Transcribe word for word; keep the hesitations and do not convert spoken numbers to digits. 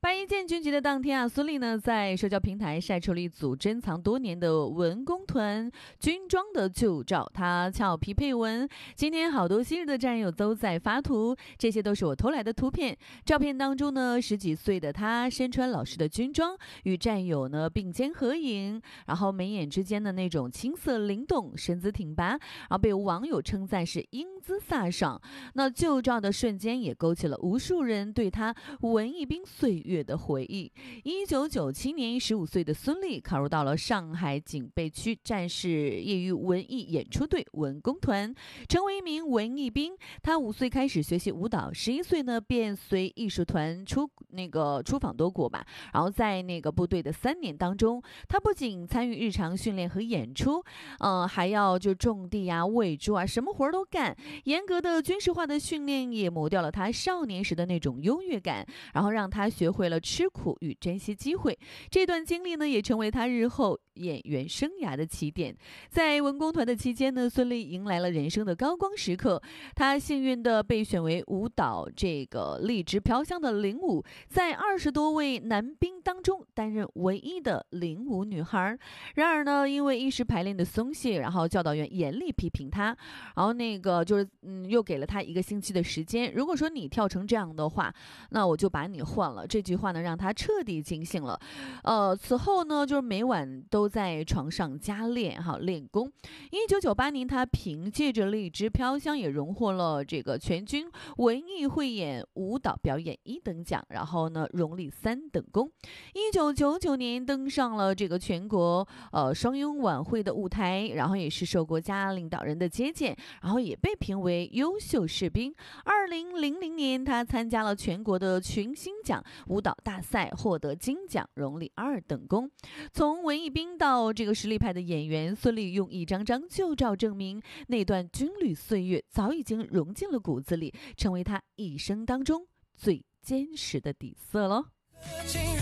八一建军节的当天啊，孙俪呢在社交平台晒出了一组珍藏多年的文工团军装的旧照，她俏皮配文：今天好多昔日的战友都在发图，这些都是我偷来的图片。照片当中呢，十几岁的她身穿老式的军装，与战友呢并肩合影，然后眉眼之间的那种青涩灵动，身姿挺拔，然后被网友称赞是英姿飒爽。那旧照的瞬间也勾起了无数人对她文艺兵岁月的回忆。一九九七年，十五岁的孙俪考入到了上海警备区战士业余文艺演出队文工团，成为一名文艺兵。她五岁开始学习舞蹈，十一岁呢便随艺术团出那个出访多国吧。然后在那个部队的三年当中，她不仅参与日常训练和演出，呃，还要就种地啊、喂猪啊，什么活都干。严格的军事化的训练也磨掉了她少年时的那种优越感，然后让她学会了吃苦与珍惜机会。这段经历呢，也成为她日后演员生涯的起点。在文工团的期间呢，孙俪迎来了人生的高光时刻。她幸运的被选为舞蹈这个立直飘香的领舞，在二十多位男兵当中担任唯一的领舞女孩。然而呢，因为一时排练的松懈，然后教导员严厉批评她，然后那个就是嗯，又给了她一个星期的时间。如果说你跳成这样的话，那我就把你换了。这句话呢，让她彻底惊醒了。呃，此后呢，就是每晚都在床上加练哈练功。一九九八年，她凭借着《荔枝飘香》也荣获了这个全军文艺汇演舞蹈表演一等奖，然后呢荣立三等功。一九九九年登上了这个全国呃双拥晚会的舞台，然后也是受国家领导人的接见，然后也被评为优秀士兵。二零零零年，她参加了全国的群星奖舞蹈大赛，获得金奖，荣立二等功。从文艺兵到这个实力派的演员，孙俪用一张张旧照证明，那段军旅岁月早已经融进了骨子里，成为她一生当中最坚实的底色了。